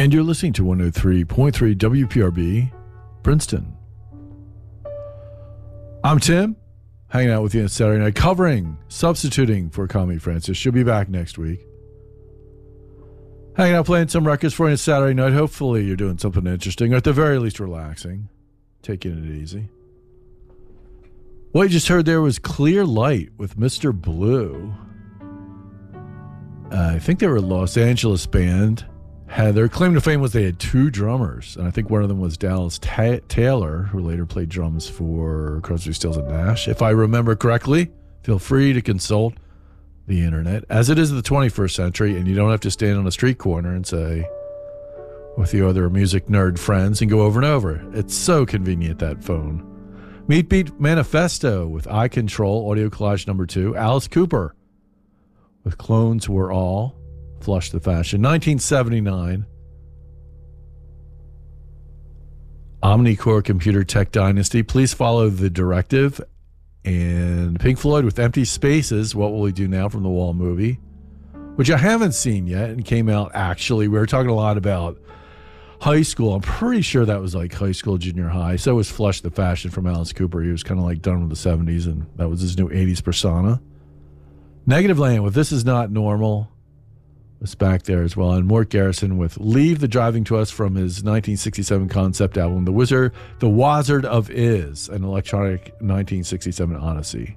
And you're listening to 103.3 WPRB, Princeton. I'm Tim, hanging out with you on Saturday night, substituting for Connie Francis. She'll be back next week. Hanging out, playing some records for you on Saturday night. Hopefully you're doing something interesting, or at the very least relaxing, taking it easy. What you just heard there was Clear Light with Mr. Blue. I think they were a Los Angeles band. Their claim to fame was they had two drummers, and I think one of them was Dallas Taylor, who later played drums for Crosby, Stills, and Nash. If I remember correctly, feel free to consult the internet, as it is the 21st century, and you don't have to stand on a street corner and say, with your other music nerd friends, and go over and over. It's so convenient, that phone. Meat Beat Manifesto with Eye Control, audio collage number 2. Alice Cooper with Clones Were All. Flush the Fashion. 1979. Omnicore Computer Tech Dynasty. Please follow the directive. And Pink Floyd with Empty Spaces. What Will We Do Now from the Wall movie, which I haven't seen yet and came out actually. We were talking a lot about high school. I'm pretty sure that was like high school, junior high. So was Flush the Fashion from Alice Cooper. He was kind of like done with the 70s, and that was his new 80s persona. Negative Land with This Is Not Normal was back there as well. And Mort Garrison with Leave the Driving to Us from his 1967 concept album, The Wizard of Is, an electronic 1967 Odyssey.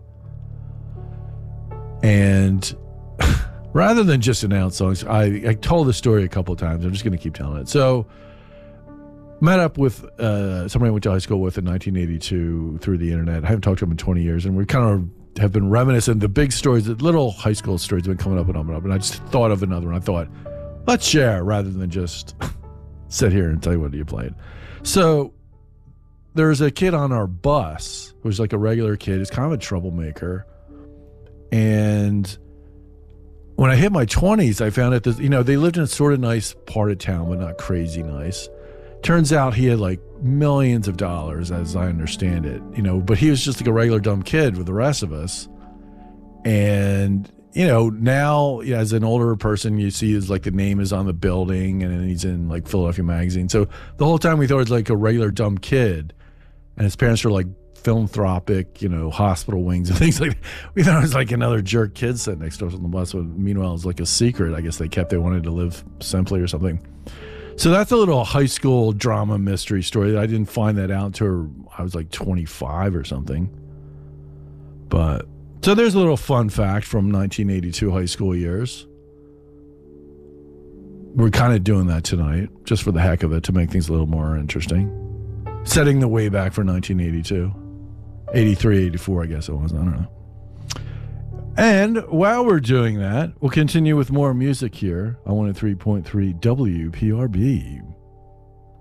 And rather than just announce songs, I told the story a couple of times. I'm just going to keep telling it. So, met up with somebody I went to high school with in 1982 through the internet. I haven't talked to him in 20 years, and we kind of have been reminiscent. The big stories, the little high school stories have been coming up and up and up, and I just thought of another one. I thought, let's share rather than just sit here and tell you what you played. So there's a kid on our bus who's like a regular kid. He's kind of a troublemaker. And when I hit my 20s, I found out that, they lived in a sort of nice part of town, but not crazy nice. Turns out he had like millions of dollars, as I understand it, but he was just like a regular dumb kid with the rest of us. And, now as an older person, you see his like the name is on the building and he's in like Philadelphia Magazine. So the whole time we thought it was like a regular dumb kid, and his parents were like philanthropic, hospital wings and things like that. We thought it was like another jerk kid sitting next to us on the bus. But meanwhile, it was like a secret. I guess they wanted to live simply or something. So that's a little high school drama mystery story. I didn't find that out until I was like 25 or something. But so there's a little fun fact from 1982 high school years. We're kind of doing that tonight, just for the heck of it, to make things a little more interesting. Setting the way back for 1982. 83, 84, I guess it was. I don't know. And while we're doing that, we'll continue with more music here on 103.3 WPRB,